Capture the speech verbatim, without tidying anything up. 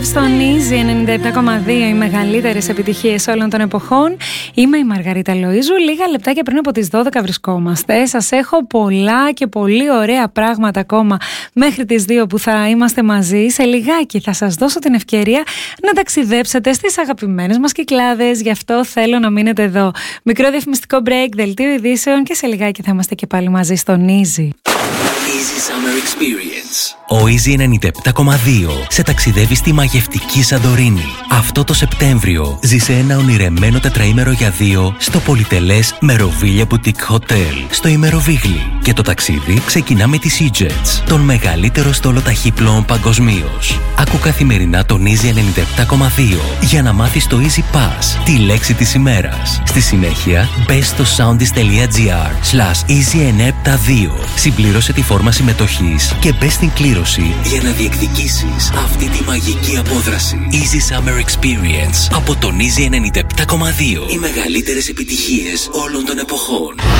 Στον Easy ενενήντα επτά κόμμα δύο, οι μεγαλύτερες επιτυχίες όλων των εποχών. Είμαι η Μαργαρίτα Λοΐζου. Λίγα λεπτάκια πριν από τις δώδεκα βρισκόμαστε. Σας έχω πολλά και πολύ ωραία πράγματα ακόμα μέχρι τις δύο που θα είμαστε μαζί. Σε λιγάκι θα σας δώσω την ευκαιρία να ταξιδέψετε στις αγαπημένες μας Κυκλάδες. Γι' αυτό θέλω να μείνετε εδώ. Μικρό διαφημιστικό break, δελτίο ειδήσεων και σε λιγάκι θα είμαστε και πάλι μαζί στον Easy. Easy Summer Experience. Ο Easy ενενήντα επτά κόμμα δύο σε ταξιδεύει στη μαγευτική Σαντορίνη. Αυτό το Σεπτέμβριο ζήσε ένα ονειρεμένο τετραήμερο για δύο στο πολυτελές Meroviglia Boutique Hotel στο Ημεροβίγλι. Και το ταξίδι ξεκινά με τη SeaJets, τον μεγαλύτερο στόλο ταχύπλοων παγκοσμίως. Άκου καθημερινά τον Easy ενενήντα επτά κόμμα δύο για να μάθεις το Easy Pass, τη λέξη της ημέρας. Στη συνέχεια, μπες στο soundis.gr slash easy εννιακόσια εβδομήντα δύο. Συμπλήρωσε τη φόρμα συμμετοχής και μπες στην κλήρωση για να διεκδικήσεις αυτή τη μαγική απόδραση. Easy Summer Experience από τον Easy ενενήντα επτά κόμμα δύο. Οι μεγαλύτερες επιτυχίες όλων των εποχών.